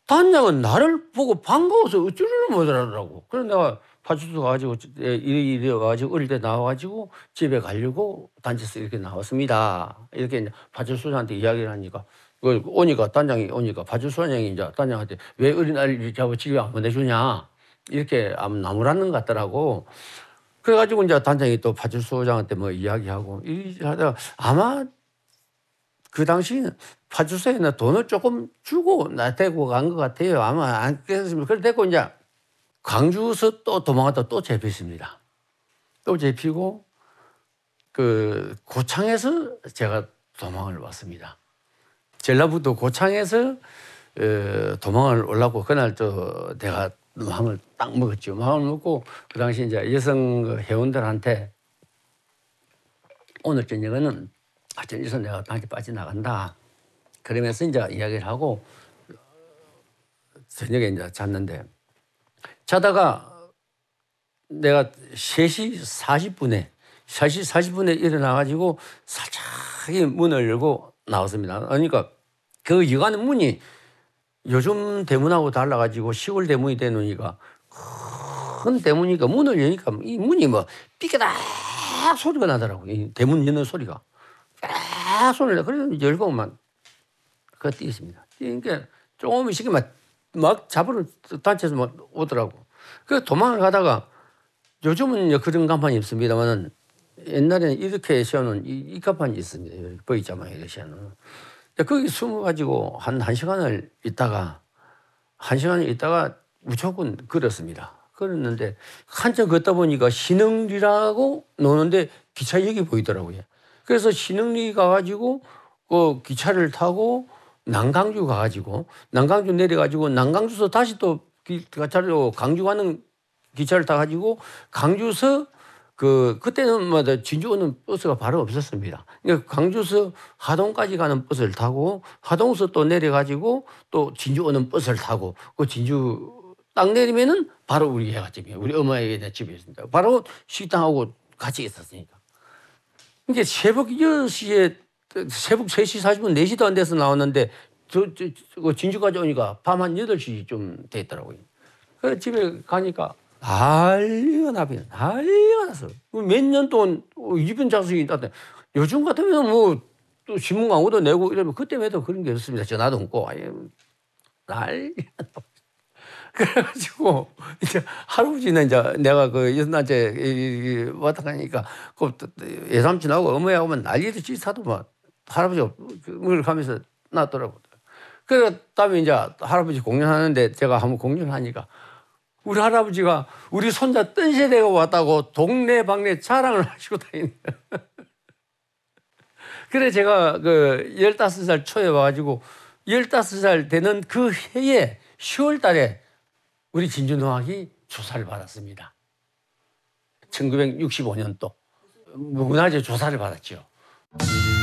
단장은 나를 보고 반가워서 어쩌려는 못하더라고. 그래서 내가 파출소 가가지고 이래 와가지고 어릴 때 나와가지고 집에 가려고 단체에서 이렇게 나왔습니다. 이렇게 이제 파출소장한테 이야기를 하니까 오니까 단장이 오니까 파출소장이 이제 단장한테 왜 어린아이를 잡아 집에 안 보내주냐 이렇게 나무라는 것 같더라고. 그래가지고 이제 단장이 또 파출소장한테 뭐 이야기하고 이렇게 하다가 아마 그 당시에는 파출소에는 돈을 조금 주고 나 데리고 간 것 같아요. 아마 안 그랬으면 그래 데리고 이제 광주에서 또 도망갔다 또 잡혔습니다. 또 잡히고 그 고창에서 제가 도망을 왔습니다. 전라북도 고창에서 도망을 오려고 그날 또 내가 마음을 딱 먹었죠. 마음을 먹고 그 당시 이제 여성 회원들한테 오늘 저녁에는 하여튼 내가 당시 빠져나간다. 그러면서 이제 이야기를 하고 저녁에 이제 잤는데 자다가 내가 3시 40분에 일어나가지고 살짝 문을 열고 나왔습니다. 그러니까 그 여관 문이 요즘 대문하고 달라가지고 시골 대문이 되노니까 큰 대문이니까 문을 여니까 이 문이 뭐 삐까닥 소리가 나더라고요. 이 대문 여는 소리가. 쫙 소리를 내. 그래서 열고만 그거 뛰었습니다. 그러니까 조금 있으니까 막 잡으러 단체에서 막 오더라고. 그래서 도망을 가다가 요즘은 그런 간판이 없습니다만은 옛날에는 이렇게 세워놓은 이 간판이 있습니다. 보이자마자 이렇게 세워놓은. 거기 숨어가지고 한 시간을 있다가 무조건 걸었습니다. 걸었는데 한참 걷다 보니까 신흥리라고 노는데 기차역이 보이더라고요. 그래서 신흥리 가가지고 그 기차를 타고 남강주 가가지고 남강주 내려가지고 남강주에서 다시 또 기차로 강주 가는 기차를 타가지고 강주에서 그때는 뭐 진주 오는 버스가 바로 없었습니다. 그러니까 강주에서 하동까지 가는 버스를 타고 하동에서 또 내려가지고 또 진주 오는 버스를 타고 그 진주 딱 내리면은 바로 우리 애가집이에요. 우리 어머니의 집이 있습니다. 바로 식당하고 같이 있었으니까. 이게 새벽 3시 40분, 4시도 안 돼서 나왔는데 진주까지 오니까 밤 한 8시쯤 됐더라고요. 그래서 집에 가니까 난리가 났어. 몇 년 동안 이변 자석이 있다는데 요즘 같으면 뭐 또 신문 광고도 내고 이러면 그때만 해도 그런 게 없습니다. 전화도 없고 난리가 났어. 그래가지고 이제 할아버지는 이제 내가 그 여섯날째 왔다 가니까 그 예삼촌하고 어머니하고 오면 난리도 치사도 막 할아버지가 물 가면서 놨더라고. 그래 다음에 이제 할아버지 공연하는데 제가 한번 공연을 하니까 우리 할아버지가 우리 손자 뜬세대가 왔다고 동네방네 자랑을 하시고 다니는 거예요. 그래 제가 그 15살 초에 와가지고 15살 되는 그 해에 10월 달에 우리 진주노학이 조사를 받았습니다. 1965년도 문화재 조사를 받았죠.